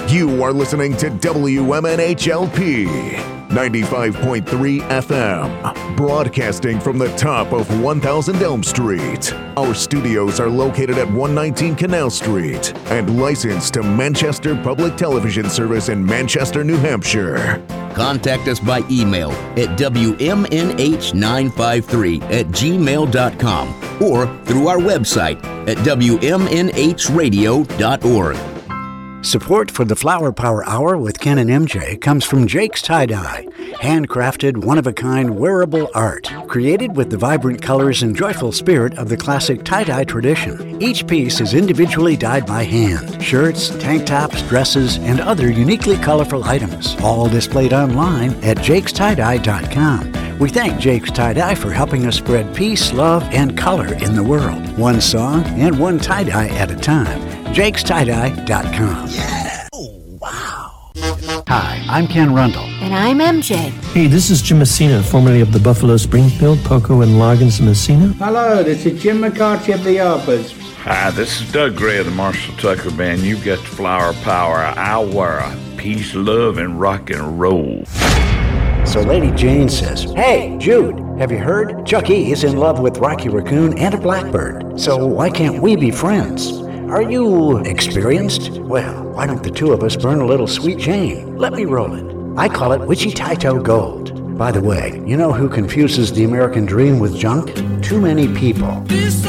You are listening to WMNHLP 95.3 FM, broadcasting from the top of 1000 Elm Street. Our studios are located at 119 Canal Street and licensed to Manchester Public Television Service in Manchester, New Hampshire. Contact us by email at WMNH953@gmail.com or through our website at WMNHradio.org. Support for the Flower Power Hour with Ken and MJ comes from Jake's Tie-Dye, handcrafted, one-of-a-kind wearable art, created with the vibrant colors and joyful spirit of the classic tie-dye tradition. Each piece is individually dyed by hand. Shirts, tank tops, dresses, and other uniquely colorful items, all displayed online at jakestieDye.com. We thank Jake's Tie-Dye for helping us spread peace, love, and color in the world. One song and one tie-dye at a time. jakestieDye.com. Yeah! Oh, wow! Hi, I'm Ken Rundle. And I'm MJ. Hey, this is Jim Messina, formerly of the Buffalo Springfield, Poco, and Loggins Messina. Hello, this is Jim McCarthy of the Yardbirds. Hi, this is Doug Gray of the Marshall Tucker Band. You've got Flower Power, Hour, peace, love, and rock and roll. So Lady Jane says, "Hey, Jude, have you heard? Chuck E. is in love with Rocky Raccoon and a blackbird. So why can't we be friends? Are you experienced? Well, why don't the two of us burn a little Sweet Jane? Let me roll it. I call it Witchy Taito Gold. By the way, you know who confuses the American dream with junk? Too many people."